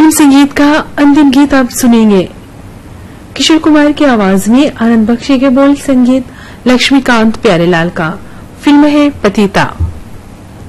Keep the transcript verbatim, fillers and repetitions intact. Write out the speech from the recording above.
Film संगीत का अंतिम गीत आप सुनेंगे किशोर कुमार की आवाज में, आनंद बख्शी के बोल, संगीत लक्ष्मीकांत प्यारेलाल का। फिल्म है पतिता।